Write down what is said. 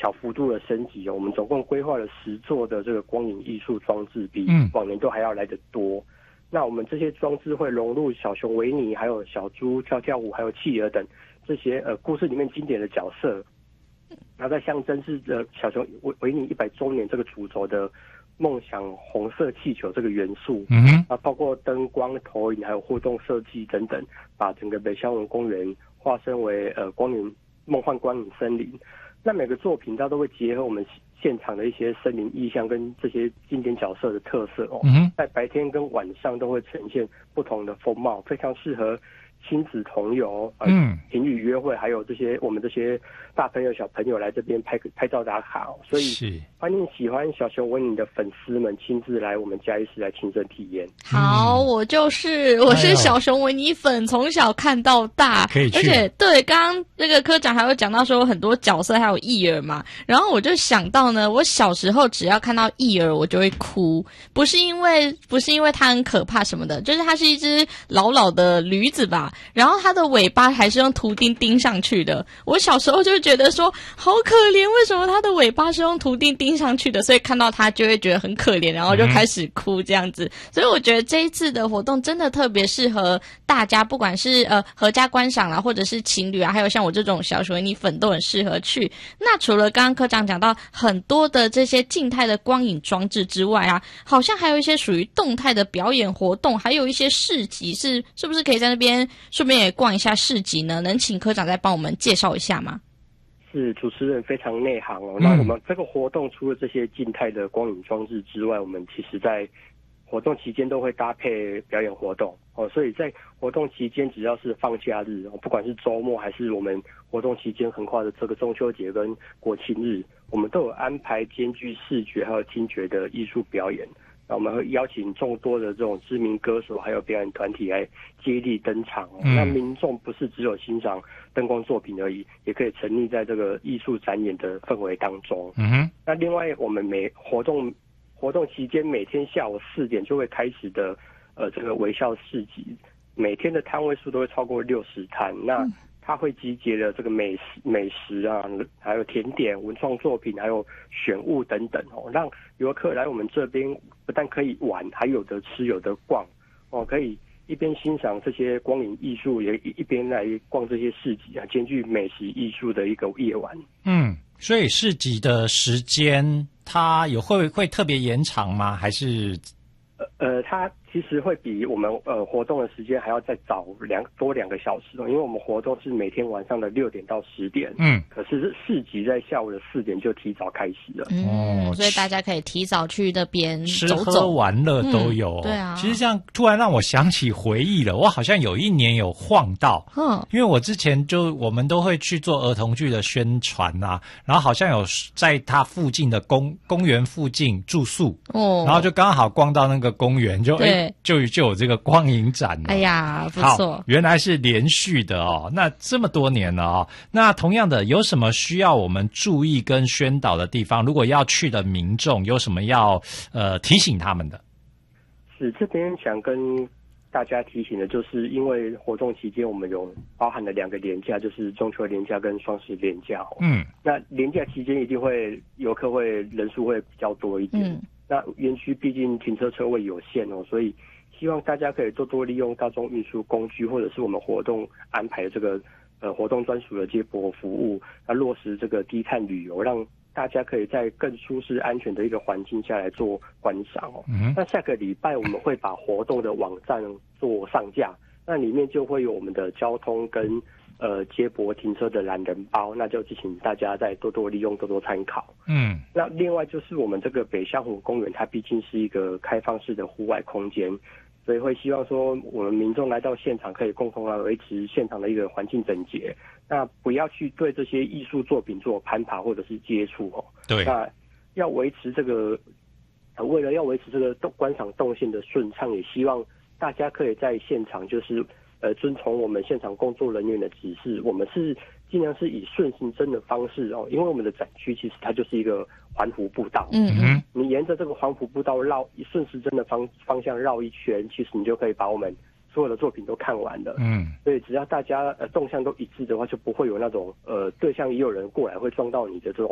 小幅度的升级哦。我们总共规划了10座的这个光影艺术装置，比往年都还要来得多。那我们这些装置会融入小熊维尼、还有小猪跳跳舞、还有企鹅等这些故事里面经典的角色，然后再象征是小熊维尼100周年这个主轴的梦想红色气球这个元素，包括灯光、投影还有互动设计等等，把整个北香文公园化身为梦幻光影森林。那每个作品它都会结合我们现场的一些森林意象跟这些经典角色的特色哦，在白天跟晚上都会呈现不同的风貌，非常适合亲子同游、情侣约会，还有我们这些大朋友小朋友来这边拍照打卡哦。所以欢迎喜欢小熊维尼的粉丝们亲自来我们嘉义市来亲身体验。 好，我是小熊维尼粉，从小看到大， 可以去。 而且对，刚刚那个科长还有讲到说很多角色还有艺儿嘛，然后我就想到呢，我小时候只要看到艺儿我就会哭，不是因为它很可怕什么的，就是它是一只老老的驴子吧。然后它的尾巴还是用图钉钉上去的，我小时候就觉得说好可怜，为什么它的尾巴是用图钉钉上去的，所以看到它就会觉得很可怜，然后就开始哭这样子。所以我觉得这一次的活动真的特别适合大家，不管是合家观赏啦，或者是情侣啊，还有像我这种小熊维尼粉都很适合去。那除了刚刚科长讲到很多的这些静态的光影装置之外啊，好像还有一些属于动态的表演活动，还有一些市集，是不是可以在那边顺便也逛一下市集呢？能请科长再帮我们介绍一下吗？ 是，主持人非常内行哦。那我们这个活动除了这些静态的光影装置之外，我们其实在活动期间都会搭配表演活动哦。所以在活动期间，只要是放假日，不管是周末还是我们活动期间横跨的这个中秋节跟国庆日，我们都有安排兼具视觉还有听觉的艺术表演。那我们会邀请众多的这种知名歌手还有表演团体来接力登场那民众不是只有欣赏灯光作品而已，也可以沉溺在这个艺术展演的氛围当中。那另外我们活动期间每天下午4点就会开始的这个微笑市集，每天的摊位数都会超过60摊。那它会集结了这个美食啊，还有甜点、文创作品，还有选物等等哦，让游客来我们这边不但可以玩，还有的吃有的逛哦，可以一边欣赏这些光影艺术，也一边来逛这些市集啊，兼具美食艺术的一个夜晚。 所以市集的时间它会特别延长吗？还是？ 它其实会比我们活动的时间还要再早多2个小时哦，因为我们活动是每天晚上的6点到10点，可是市集在下午的4点就提早开始了， 所以大家可以提早去那边走走， 吃喝玩乐都有， 对啊。 其实这样突然让我想起回忆了，我好像有一年有晃到，因为我之前我们都会去做儿童剧的宣传啊，然后好像有在它附近的公园附近住宿，然后就刚好逛到那个公园，就有这个光影展了。 哎呀，不错， 原来是连续的哦。那这么多年了哦，那同样的有什么需要我们注意跟宣导的地方？如果要去的民众有什么要提醒他们的？ 是这边想跟大家提醒的，就是因为活动期间我们有包含了2个连假，就是中秋连假跟双十连假哦。那连假期间一定会游客人数会比较多一点。那园区毕竟停车车位有限哦，所以希望大家可以多多利用大众运输工具，或者是我们活动安排的这个活动专属的接驳服务，那落实这个低碳旅游，让大家可以在更舒适安全的一个环境下来做观赏哦。那下个礼拜我们会把活动的网站做上架，那里面就会有我们的交通跟接驳停车的懒人包，那就请大家再多多利用，多多参考。那另外就是我们这个北香湖公园，它毕竟是一个开放式的户外空间，所以会希望说我们民众来到现场可以共同来维持现场的一个环境整洁，那不要去对这些艺术作品做攀爬或者是接触哦。 对， 那要维持这个为了要维持这个观赏动线的顺畅，也希望大家可以在现场就是遵从我们现场工作人员的指示，我们是尽量是以顺时针的方式哦，因为我们的展区其实它就是一个环湖步道，你沿着这个环湖步道顺时针的方向绕一圈，其实你就可以把我们所有的作品都看完了。所以只要大家动向都一致的话，就不会有那种对象也有人过来会撞到你的这种